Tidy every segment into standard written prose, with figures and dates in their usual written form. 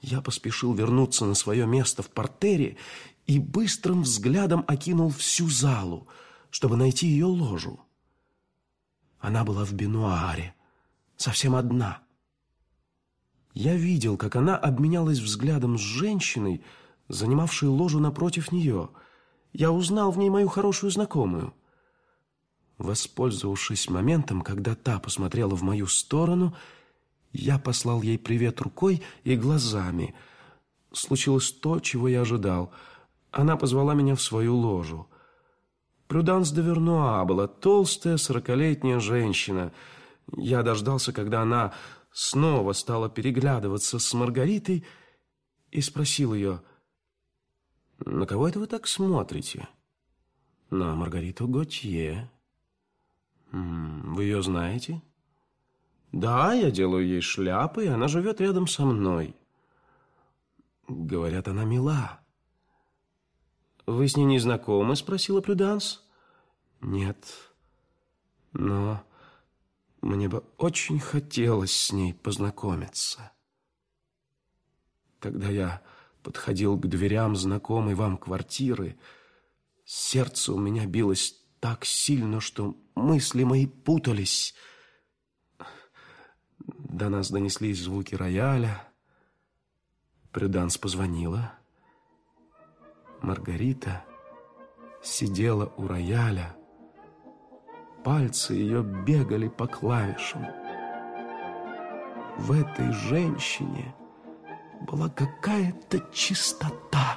Я поспешил вернуться на свое место в партере и быстрым взглядом окинул всю залу, чтобы найти ее ложу. Она была в бенуаре, совсем одна. Я видел, как она обменялась взглядом с женщиной, занимавшей ложу напротив нее. Я узнал в ней мою хорошую знакомую. Воспользовавшись моментом, когда та посмотрела в мою сторону, я послал ей привет рукой и глазами. Случилось то, чего я ожидал. Она позвала меня в свою ложу. Прюданс де Вернуа была толстая 40-летняя женщина. Я дождался, когда она снова стала переглядываться с Маргаритой, и спросил ее: «На кого это вы так смотрите?» «На Маргариту Готье». «Вы ее знаете?» «Да, я делаю ей шляпы, и она живет рядом со мной». «Говорят, она мила». «Вы с ней не знакомы?» — спросила Прюданс. «Нет, но мне бы очень хотелось с ней познакомиться». Когда я подходил к дверям знакомой вам квартиры, сердце у меня билось так сильно, что мысли мои путались. До нас донеслись звуки рояля. Прюданс позвонила. Маргарита сидела у рояля. Пальцы ее бегали по клавишам. В этой женщине была какая-то чистота.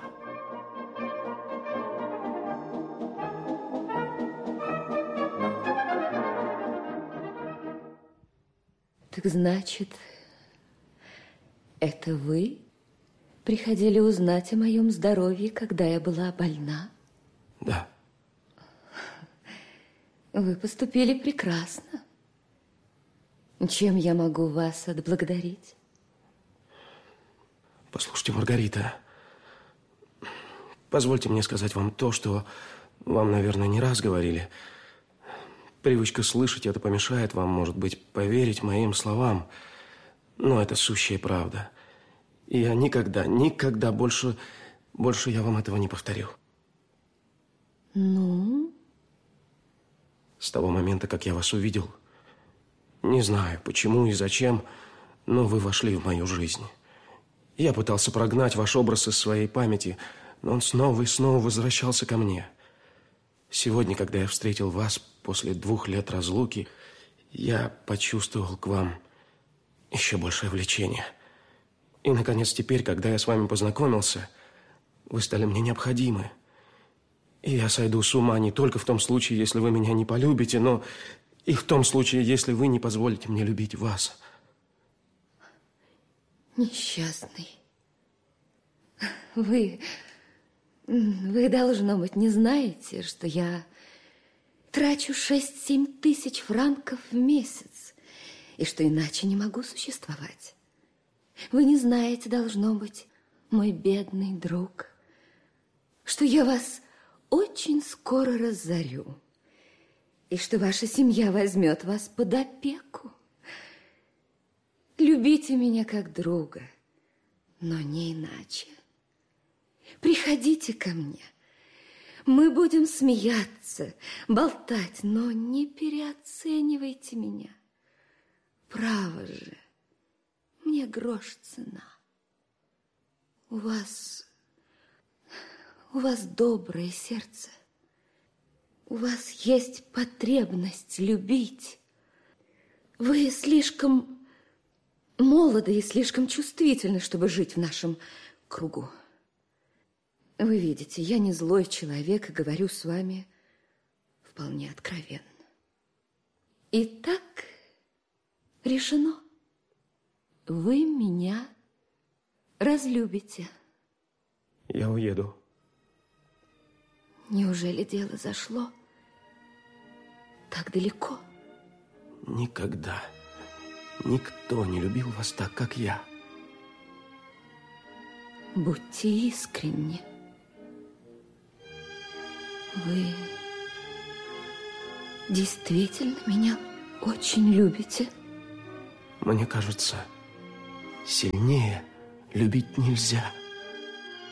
Так значит, это вы приходили узнать о моем здоровье, когда я была больна? Да. Вы поступили прекрасно. Чем я могу вас отблагодарить? Послушайте, Маргарита, позвольте мне сказать вам то, что вам, наверное, не раз говорили. Привычка слышать это помешает вам, может быть, поверить моим словам. Но это сущая правда. И я никогда больше я вам этого не повторю. Ну? С того момента, как я вас увидел, не знаю, почему и зачем, но вы вошли в мою жизнь. Я пытался прогнать ваш образ из своей памяти, но он снова и снова возвращался ко мне. Сегодня, когда я встретил вас после 2 лет разлуки, я почувствовал к вам еще большее влечение. И, наконец, теперь, когда я с вами познакомился, вы стали мне необходимы. И я сойду с ума не только в том случае, если вы меня не полюбите, но и в том случае, если вы не позволите мне любить вас. Несчастный. Вы, должно быть, не знаете, что я трачу 6-7 тысяч франков в месяц, и что иначе не могу существовать. Вы не знаете, должно быть, мой бедный друг, что я вас очень скоро разорю, и что ваша семья возьмет вас под опеку. Любите меня как друга, но не иначе. Приходите ко мне. Мы будем смеяться, болтать, но не переоценивайте меня. Право же, мне грош цена. У вас доброе сердце. У вас есть потребность любить. Вы слишком молоды и слишком чувствительны, чтобы жить в нашем кругу. Вы видите, я не злой человек и говорю с вами вполне откровенно. Итак, решено. Вы меня разлюбите. Я уеду. Неужели дело зашло так далеко? Никогда никто не любил вас так, как я. Будьте искренни. Вы действительно меня очень любите? Мне кажется, сильнее любить нельзя.